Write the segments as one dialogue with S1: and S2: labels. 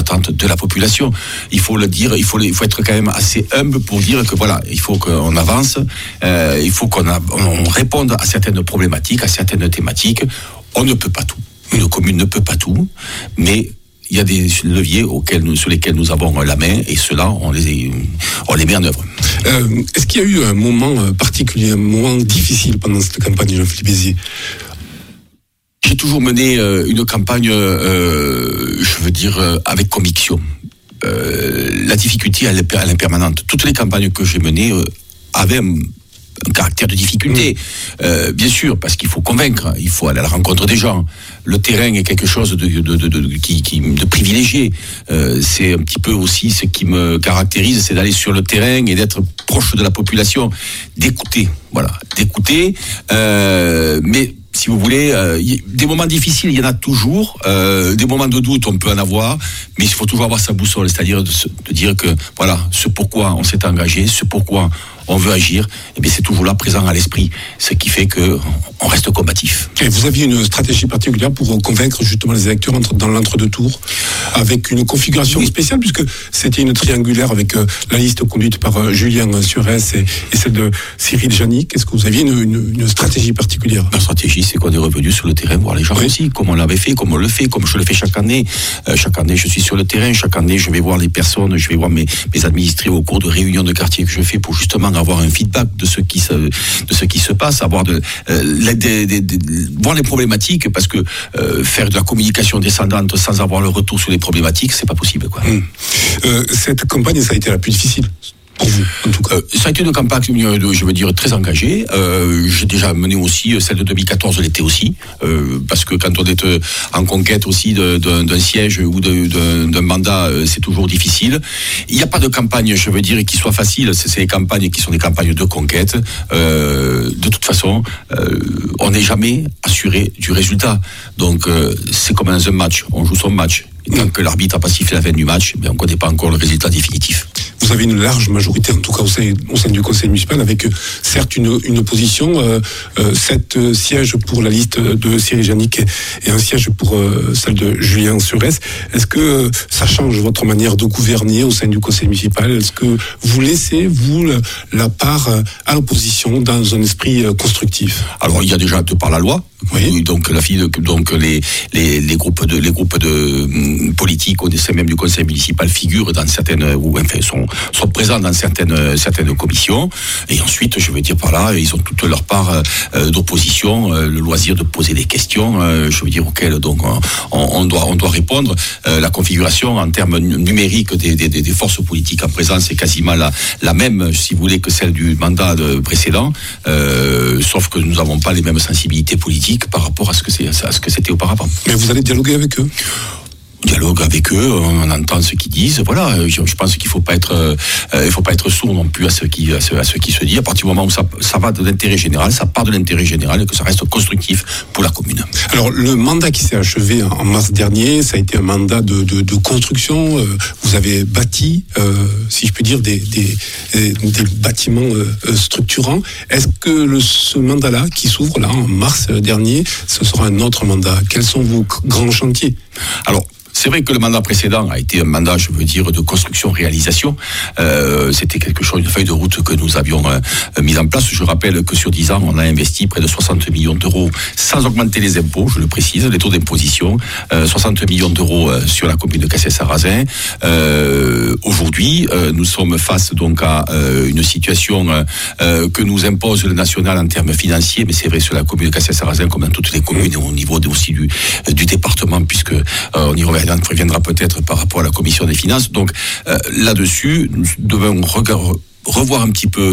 S1: attentes de la population. Il faut le dire, il faut être quand même assez humble pour dire que voilà, il faut qu'on avance, il faut qu'on réponde à certaines problématiques, à certaines thématiques. On ne peut pas tout. Une commune ne peut pas tout, mais il y a des leviers sur lesquels nous avons la main, et ceux-là, on les met en œuvre.
S2: Est-ce qu'il y a eu un moment particulier, un moment difficile pendant cette campagne, Jean-Philippe Béziers ?
S1: J'ai toujours mené une campagne, avec conviction. La difficulté, elle est impermanente. Toutes les campagnes que j'ai menées avaient un caractère de difficulté. Bien sûr, parce qu'il faut convaincre, il faut aller à la rencontre des gens. Le terrain est quelque chose de privilégié. C'est un petit peu aussi ce qui me caractérise, c'est d'aller sur le terrain et d'être proche de la population, d'écouter. Mais si vous voulez, des moments difficiles, il y en a toujours. Des moments de doute, on peut en avoir, mais il faut toujours avoir sa boussole, c'est-à-dire de dire que voilà, ce pourquoi on s'est engagé, ce pourquoi on veut agir, et bien c'est toujours là, présent à l'esprit, ce qui fait que on reste combatif.
S2: Et vous aviez une stratégie particulière pour convaincre justement les électeurs dans l'entre-deux tours, avec une configuration spéciale, puisque c'était une triangulaire avec la liste conduite par Julien Surès et celle de Cyril Janik. Est-ce que vous aviez une stratégie particulière ?
S1: La stratégie, c'est qu'on est revenu sur le terrain voir les gens aussi, comme on l'avait fait, comme on le fait, comme je le fais chaque année. Chaque année, je suis sur le terrain. Chaque année, je vais voir les personnes, je vais voir mes administrés au cours de réunions de quartier que je fais pour justement avoir un feedback de ce qui se passe, voir les problématiques, parce que faire de la communication descendante sans avoir le retour sur les problématiques, c'est pas possible, quoi.
S2: Cette campagne, ça a été la plus difficile pour vous, en tout cas.
S1: Ça a été une campagne, je veux dire, très engagée. J'ai déjà mené aussi celle de 2014, l'été aussi, parce que quand on est en conquête aussi d'un siège ou d'un mandat, c'est toujours difficile. Il n'y a pas de campagne, je veux dire, qui soit facile. C'est des campagnes qui sont des campagnes de conquête. De toute façon, on n'est jamais assuré du résultat. Donc, c'est comme dans un match. On joue son match. Et tant que l'arbitre n'a pas sifflé la fin du match, on ne connaît pas encore le résultat définitif.
S2: Vous avez une large majorité, en tout cas au sein du conseil municipal, avec certes une opposition, 7 sièges pour la liste de Cyril Janik et un siège pour celle de Julien Surès. Est-ce que ça change votre manière de gouverner au sein du conseil municipal ? Est-ce que vous laissez, vous, la part à l'opposition dans un esprit constructif ?
S1: Alors, il y a déjà par la loi. Oui. Donc les groupes de politiques au sein même du conseil municipal figurent dans certaines, ou enfin sont présents dans certaines commissions, et ensuite, je veux dire par là, ils ont toute leur part d'opposition, le loisir de poser des questions, je veux dire auxquelles donc on doit répondre. La configuration en termes numériques des forces politiques en présence est quasiment la même, si vous voulez, que celle du mandat précédent, sauf que nous n'avons pas les mêmes sensibilités politiques par rapport à ce que c'était auparavant.
S2: Mais vous allez dialoguer avec eux ?
S1: Dialogue avec eux, on entend ce qu'ils disent. Voilà, je pense qu'il faut pas être sourd non plus à ce qui se dit. À partir du moment où ça va de l'intérêt général, ça part de l'intérêt général, et que ça reste constructif pour la commune.
S2: Alors le mandat qui s'est achevé en mars dernier, ça a été un mandat de construction. Vous avez bâti, si je puis dire, des bâtiments structurants. Est-ce que ce mandat-là qui s'ouvre là en mars dernier, ce sera un autre mandat ? Quels sont vos grands chantiers ?
S1: Alors, c'est vrai que le mandat précédent a été un mandat, je veux dire, de construction-réalisation. C'était une feuille de route que nous avions mise en place. Je rappelle que sur 10 ans, on a investi près de 60 millions d'euros sans augmenter les impôts, je le précise, les taux d'imposition. 60 millions d'euros sur la commune de Cassel-Sarrazin. Aujourd'hui, nous sommes face donc à une situation que nous impose le national en termes financiers, mais c'est vrai sur la commune de Cassel-Sarrazin comme dans toutes les communes, au niveau aussi du département, puisque on y reviendra peut-être par rapport à la commission des finances. Donc là-dessus, nous devons revoir un petit peu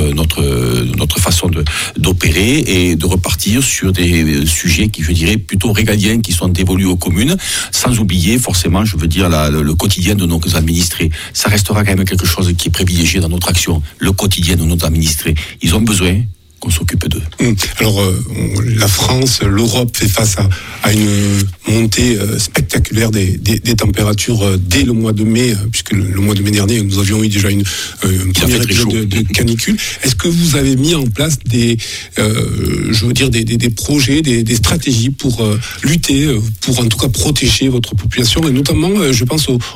S1: notre façon d'opérer et de repartir sur des sujets qui, je dirais, plutôt régaliens, qui sont dévolus aux communes, sans oublier forcément, je veux dire, le quotidien de nos administrés. Ça restera quand même quelque chose qui est privilégié dans notre action. Le quotidien de nos administrés. Ils ont besoin qu'on s'occupe d'eux.
S2: Alors, la France, l'Europe fait face à une montée spectaculaire des températures dès le mois de mai, puisque le mois de mai dernier, nous avions eu déjà une première épisode de canicule. Est-ce que vous avez mis en place des projets, des stratégies pour lutter, pour en tout cas protéger votre population, et notamment, je pense